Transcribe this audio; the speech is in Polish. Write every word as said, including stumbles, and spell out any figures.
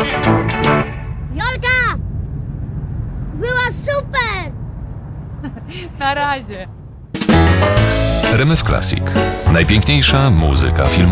Jolka! Była super! Na razie. R M F Classic. Najpiękniejsza muzyka filmowa.